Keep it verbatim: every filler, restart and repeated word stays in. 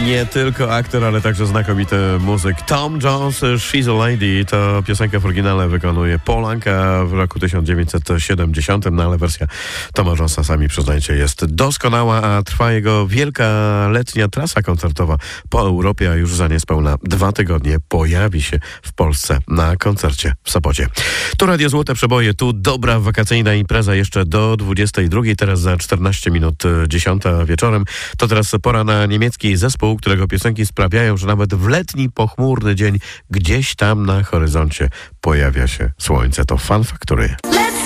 Nie tylko aktor, ale także znakomity muzyk Tom Jones, She's a Lady. To piosenkę w oryginale wykonuje Paul Anka w roku tysiąc dziewięćset siedemdziesiątym, no ale wersja Toma Jonesa, sami przyznajcie, jest doskonała, a trwa jego wielka letnia trasa koncertowa po Europie, a już za niespełna dwa tygodnie pojawi się w Polsce na koncercie w Sopocie. Tu Radio Złote Przeboje, tu dobra wakacyjna impreza jeszcze do dwudziestej drugiej, teraz za czternaście minut dziesiąta wieczorem. To teraz pora na niemiecki zespół, którego piosenki sprawiają, że nawet w letni, pochmurny dzień gdzieś tam na horyzoncie pojawia się słońce. To Fun Factory.